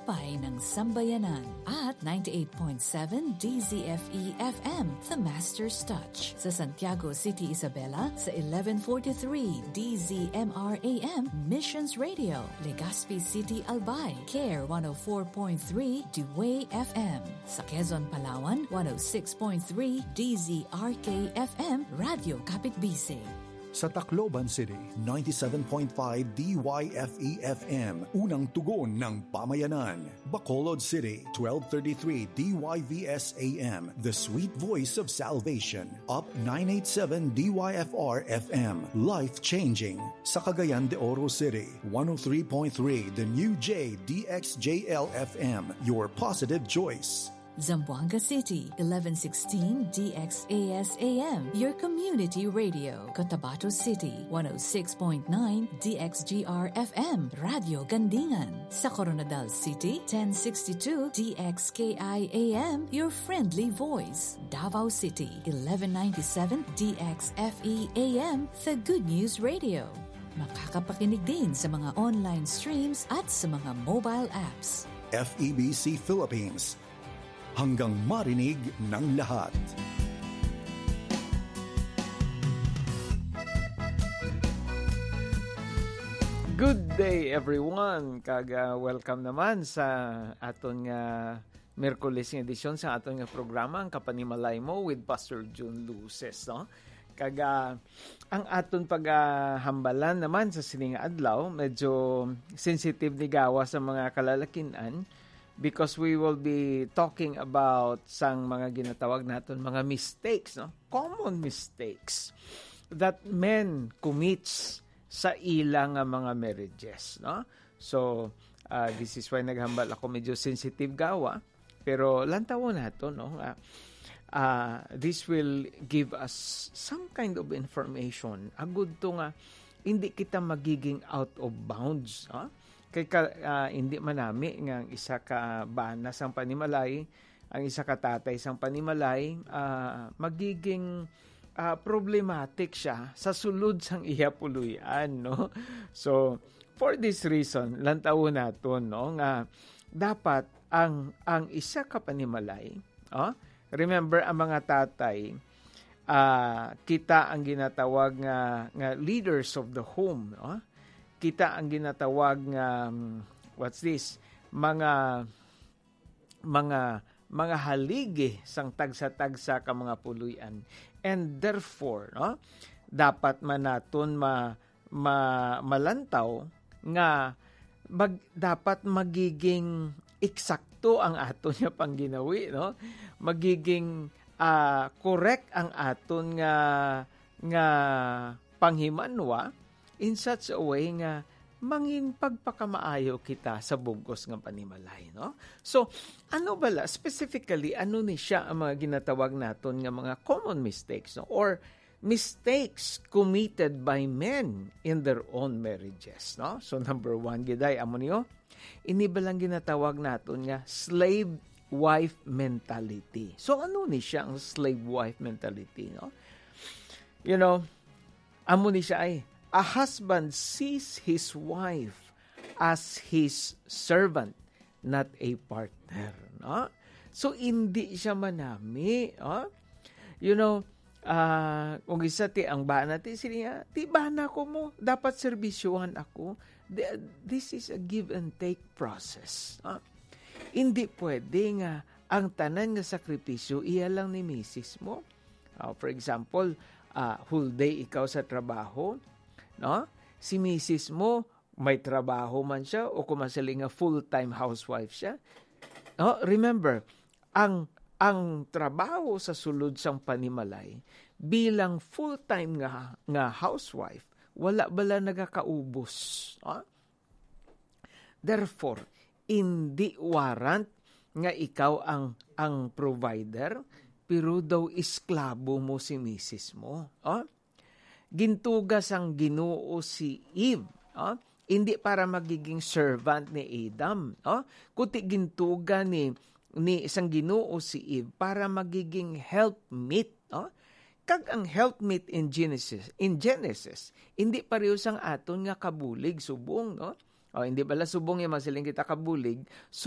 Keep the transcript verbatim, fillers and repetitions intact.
Tinapay ng Sambayanan at ninety-eight point seven D Z F E F M, The Master's Touch. Sa Santiago City, Isabela, sa eleven forty-three D Z M R A M, Missions Radio. Legazpi City, Albay, Care one oh four point three Dewey F M. Sa Quezon, Palawan, one oh six point three D Z R K F M, Radio Kapitbisig. Sa Tacloban City, ninety-seven point five D Y F E F M, unang tugon ng pamayanan. Bacolod City, twelve thirty-three D Y V S A M, the sweet voice of salvation. Up nine eighty-seven D Y F R F M, life-changing. Sa Cagayan de Oro City, one oh three point three The New J D X J L F M, your positive choice. Zamboanga City, eleven sixteen D X A S A M, your community radio. Cotabato City, one oh six point nine D X G R F M, Radio Gandingan. Sa Coronadal City, ten sixty-two D X K I A M, your friendly voice. Davao City, eleven ninety-seven D X F E A M, the Good News Radio. Makakapakinig din sa mga online streams at sa mga mobile apps. F E B C Philippines, hanggang marinig ng lahat. Good day everyone. Kaga welcome naman sa aton nga Miyerkules nga edisyon sa aton nga programa ang Kapanimalay Mo with Pastor June Luces, no? Kaga ang aton paghambalan naman sa sining adlaw medyo sensitive ni gawa sa mga kalalakinan, because we will be talking about sang mga ginatawag naton mga mistakes, no? Common mistakes that men commits sa ilang mga marriages, no? So, uh, this is why naghambal ako medyo sensitive gawa, pero lantawon nato, no? Uh, uh, this will give us some kind of information. Agud to nga hindi kita magiging out of bounds, no? Kay ka, uh, hindi manami nga isa ka bana sang panimalay, ang isa ka tatay sang panimalay, uh, magiging uh, problematic siya sa sulod sang iya puluyan, no? So for this reason lantaw naton, no, nga dapat ang ang isa ka panimalay, oh, remember ang mga tatay, uh, kita ang ginatawag nga nga leaders of the home, no? Kita ang ginatawag nga um, what's this? Mga mga mga haligi sang tagsa-tagsa ka mga puluyan. And therefore, no, dapat man naton ma, ma malantaw nga mag, dapat magiging eksakto ang aton nga pangginawi, no? Magiging uh, correct ang aton nga nga panghimanwa in such a way nga mangin pagpakamaayo kita sa bugos ng panimalay, no? So, ano bala specifically, ano ni siya ang mga ginatawag naton nga mga common mistakes, no? Or mistakes committed by men in their own marriages, no? So, number one, giday amo niyo, ini balang ginatawag naton nga slave wife mentality. So, ano ni siya ang slave wife mentality, no? You know, amo ni siya ay a husband sees his wife as his servant, not a partner, no? So, hindi siya manami, no? You know, uh, kung isa ti ang bana ti siya, ti bana ko mo, dapat serbisyuhan ako. This is a give and take process, no? Hindi pwede nga ang tanan nga sakripisyo iya lang ni misis mo. Uh, for example, uh, whole day ikaw sa trabaho, no? Si misis mo may trabaho man siya o kumasali nga full-time housewife siya. No? Remember, ang ang trabaho sa sulod sang panimalay bilang full-time nga nga housewife, wala bala nagakaubos, no? Therefore, hindi warrant nga ikaw ang ang provider, pero daw isklabo mo si misis mo, no? Gintugas ang Ginoo si Eve, no? Hindi para magiging servant ni Adam, no? Kundi gintuga ni ni isang Ginoo si Eve para magiging helpmeet, no? Kag ang helpmeet in Genesis, in Genesis, hindi pareho sang aton nga kabulig subong, no? O hindi bala subong yung masiling kita kabulig,